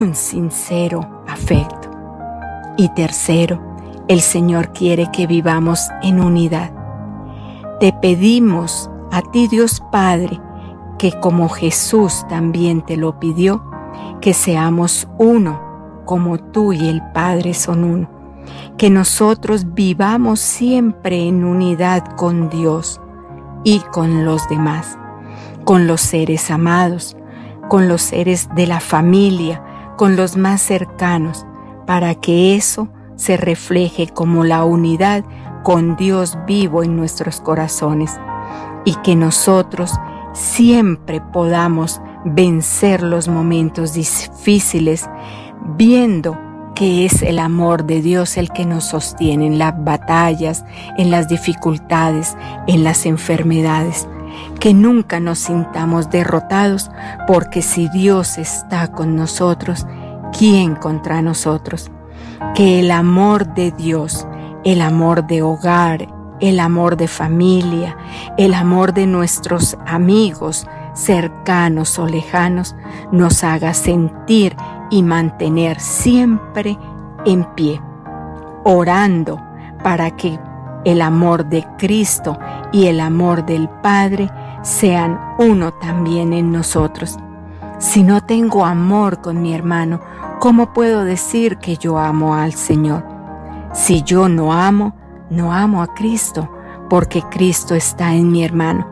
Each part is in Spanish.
un sincero afecto. Y tercero, el Señor quiere que vivamos en unidad. Te pedimos a ti, Dios Padre, que como Jesús también te lo pidió, que seamos uno, como tú y el Padre son uno. Que nosotros vivamos siempre en unidad con Dios y con los demás, con los seres amados, con los seres de la familia, con los más cercanos, para que eso se refleje como la unidad con Dios vivo en nuestros corazones, y que nosotros siempre podamos vencer los momentos difíciles, viendo que es el amor de Dios el que nos sostiene en las batallas, en las dificultades, en las enfermedades. Que nunca nos sintamos derrotados, porque si Dios está con nosotros, ¿quién contra nosotros? Que el amor de Dios, el amor de hogar, el amor de familia, el amor de nuestros amigos, cercanos o lejanos, nos haga sentir y mantener siempre en pie, orando para que el amor de Cristo y el amor del Padre sean uno también en nosotros. Si no tengo amor con mi hermano, ¿cómo puedo decir que yo amo al Señor? Si yo no amo a Cristo, porque Cristo está en mi hermano.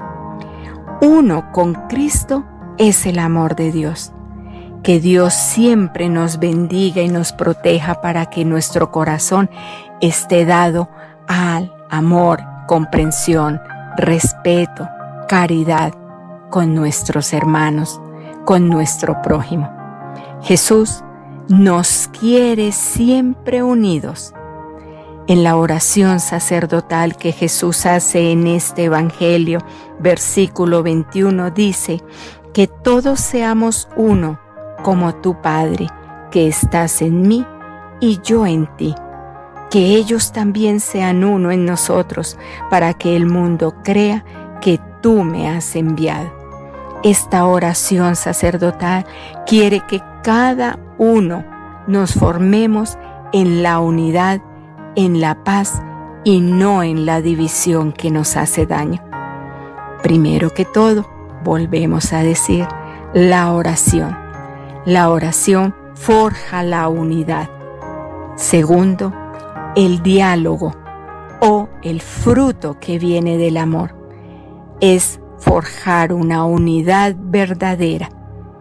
Uno con Cristo es el amor de Dios. Que Dios siempre nos bendiga y nos proteja para que nuestro corazón esté dado al amor, comprensión, respeto, caridad con nuestros hermanos, con nuestro prójimo. Jesús nos quiere siempre unidos. En la oración sacerdotal que Jesús hace en este Evangelio, versículo 21, dice: que todos seamos uno, como tu Padre, que estás en mí y yo en ti. Que ellos también sean uno en nosotros, para que el mundo crea que tú me has enviado. Esta oración sacerdotal quiere que cada uno nos formemos en la unidad, en la paz y no en la división que nos hace daño. Primero que todo, volvemos a decir la oración. La oración forja la unidad. Segundo, el diálogo o el fruto que viene del amor es forjar una unidad verdadera,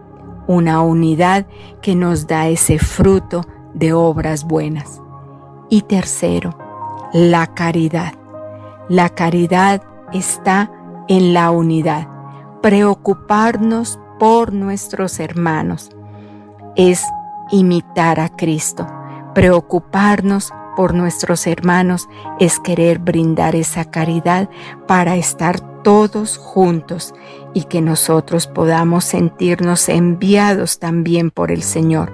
una unidad que nos da ese fruto de obras buenas. Y tercero, la caridad. La caridad está en la unidad. Preocuparnos por nuestros hermanos es imitar a Cristo. Preocuparnos por nuestros hermanos es querer brindar esa caridad para estar todos juntos y que nosotros podamos sentirnos enviados también por el Señor.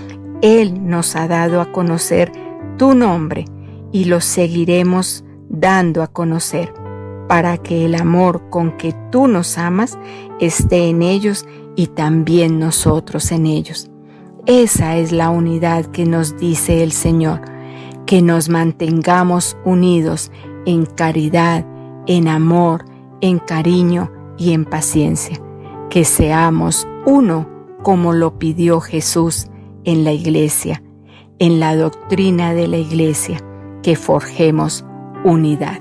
Él nos ha dado a conocer tu nombre y lo seguiremos dando a conocer, para que el amor con que tú nos amas esté en ellos y también nosotros en ellos. Esa es la unidad que nos dice el Señor, que nos mantengamos unidos en caridad, en amor, en cariño y en paciencia, que seamos uno como lo pidió Jesús en la iglesia, en la doctrina de la iglesia, que forjemos unidad.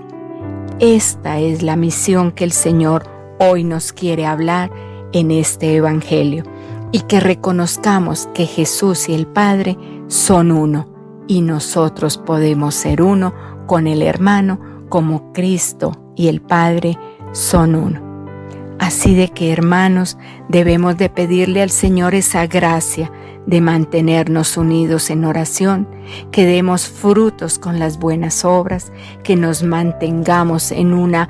Esta es la misión que el Señor hoy nos quiere hablar en este Evangelio, y que reconozcamos que Jesús y el Padre son uno, y nosotros podemos ser uno con el hermano como Cristo y el Padre son uno. Así de que, hermanos, debemos de pedirle al Señor esa gracia de mantenernos unidos en oración, que demos frutos con las buenas obras, que nos mantengamos en una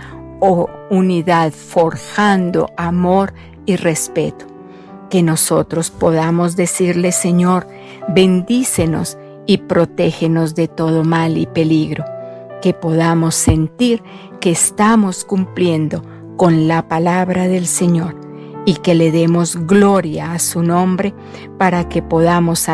unidad forjando amor y respeto, que nosotros podamos decirle: Señor, bendícenos y protégenos de todo mal y peligro, que podamos sentir que estamos cumpliendo con la palabra del Señor, y que le demos gloria a su nombre para que podamos